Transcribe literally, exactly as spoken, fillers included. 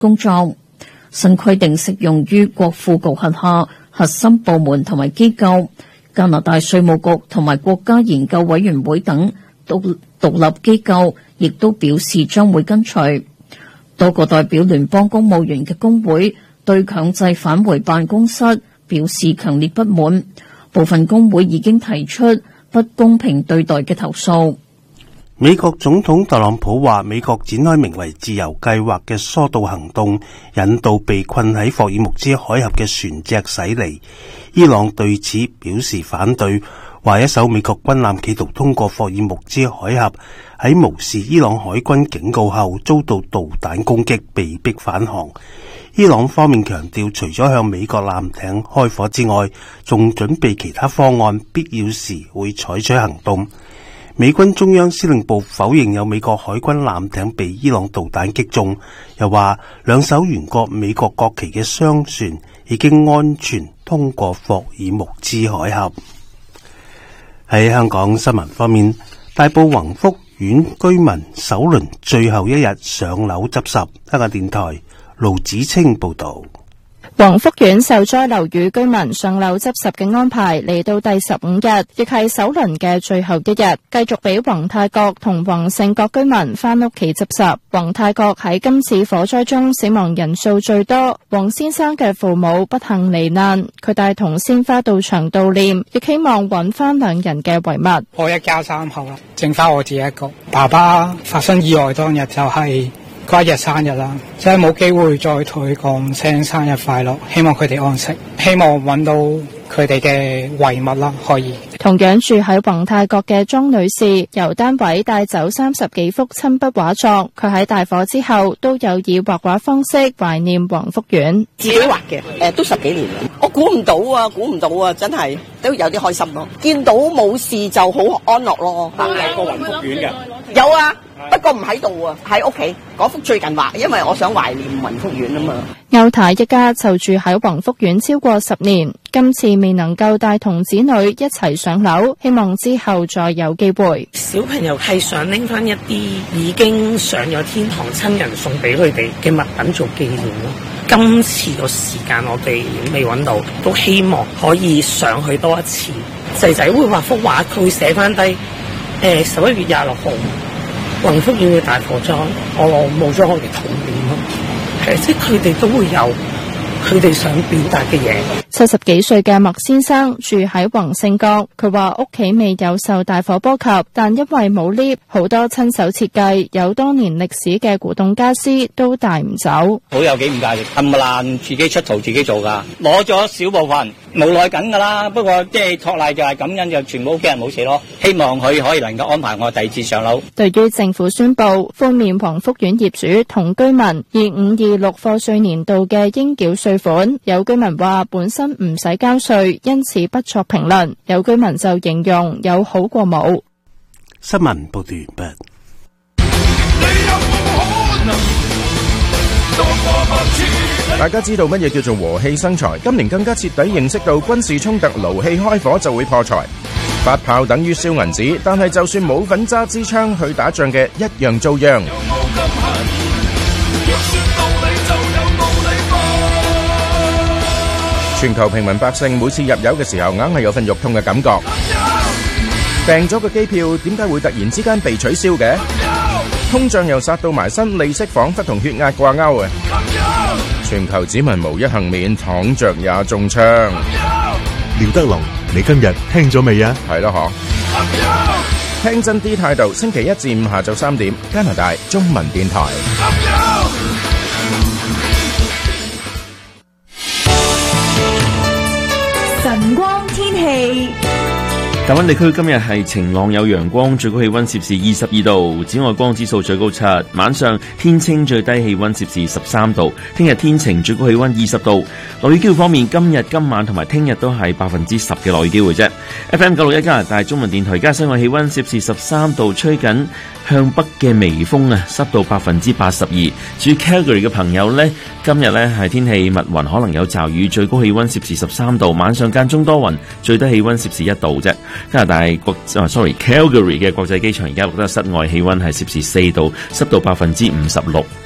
工作。新規定適用於國庫局轄下核心部門同埋機構。加拿大稅務局同埋國家研究委員會等獨獨立機構亦都表示將會跟隨。多個代表聯邦公務員嘅工會對強制返回辦公室表示強烈不滿，部分工會已經提出不公平對待嘅投訴。 美國總統特朗普話，美國展開名為自由計劃嘅疏導行動，引導被困喺霍爾木茲海峽嘅船隻駛離。伊朗對此表示反對，話一艘美國軍艦企圖通過霍爾木茲海峽，喺無視伊朗海軍警告後遭到導彈攻擊，被迫返航。伊朗方面強調，除咗向美國艦艇開火之外，仲準備其他方案，必要時會採取行動。美軍中央司令部否認有美國海軍艦艇被伊朗導彈擊中，又話兩艘懸掛美國國旗嘅商船已經安全通過霍爾木茲海峽。喺香港新聞方面，大埔宏福苑居民首輪最後一日上樓執拾。香港電台盧子清報道。 宏福苑受災樓宇居民上樓執拾嘅安排嚟到第十五日，亦係首輪嘅最後一日，繼續俾宏泰閣同宏盛閣居民翻屋企執拾。宏泰閣喺今次火災中死亡人數最多，黃先生嘅父母不幸罹難，佢帶同鮮花到場悼念，亦希望揾翻兩人嘅遺物。 我一家三口啦，剩翻我自己一個。爸爸發生意外當日就係嗰一日生日啦，真係冇機會再同佢講聲生日快樂，希望佢哋安息，希望揾到佢哋嘅遺物啦，可以。 同樣住喺宏泰閣嘅莊女士，由單位帶走三十幾幅親筆畫作，佢喺大火之後都有以畫畫方式懷念宏福苑。 自己畫嘅，誒都十幾年啦。我估唔到啊，估唔到啊，真係都有啲開心咯。見到冇事就好安樂咯。 有個宏福苑嘅？ 有啊。不過唔喺度啊，喺屋企嗰幅最近畫，因為我想懷念宏福苑啊嘛。 歐太一家就住喺宏福苑超過十年，今次未能夠帶同子女一齊上樓，希望之後再有機會。 小朋友係想拎翻一啲已經上咗天堂親人送俾佢哋嘅物品做紀念咯。今次個時間我哋未揾到，都希望可以上去多一次。仔仔會畫幅畫，佢會寫翻低誒十一月廿六號。宏福苑嘅大火災，我冇咗我嘅童年咯。誒，即係佢哋都會有佢哋想表達嘅嘢。 七十幾歲嘅麥先生住喺宏盛閣，佢話屋企未有受大火波及，但因為冇 lift， 好多親手設計有多年歷史嘅古董家私都帶唔走。 好有幾唔介意，冚唪唥自己出圖自己做噶，攞咗少部分，無奈緊噶啦。不過即係托賴就係感恩，就全部屋企人冇事咯。希望佢可以能夠安排我第二次上樓。 對於政府宣布寬免宏福苑業主同居民二五二六課稅年度嘅應繳稅款，有居民話本身唔使交稅，因此不作評論。有居民就形容有好過冇。 新聞報道完畢。 大家知道乜嘢叫做和氣生財？今年更加徹底認識到軍事衝突勞氣開火就會破財。發炮等於燒銀紙，但係就算冇份揸支槍去打仗嘅，一樣遭殃。全球平民百姓每次入油嘅時候，硬係有份肉痛嘅感覺。訂咗個機票，點解會突然之間被取消嘅？通脹又殺到埋身，利息彷彿同血壓掛鈎啊！全球子民無一幸免，躺着也中槍。 廖德龍，你今日聽咗未啊？ 係咯嗬。聽真啲態度，星期一至五下晝三點，加拿大中文電台。 晨光天氣。 大灣地區今日係晴朗有陽光，最高氣溫攝氏二十二度，紫外光指數最高七。晚上天清，最低氣溫攝氏十三度。聽日天晴，最高氣溫二十度。落雨機會方面，今日今晚同埋聽日都係百分之十嘅落雨機會啫。F M 九六一加拿大中文電台，而家室外氣溫攝氏十三度，吹緊向北嘅微風啊，濕度百分之八十二。至於 Calgary 嘅朋友呢，今日呢係天氣密雲，可能有驟雨，最高氣溫攝氏十三度，晚上間中多雲，最低氣溫攝氏一度啫。加拿大國啊 ，sorry，Calgary 嘅國際機場而家錄得室外氣溫係攝氏四度，濕度百分之五十六。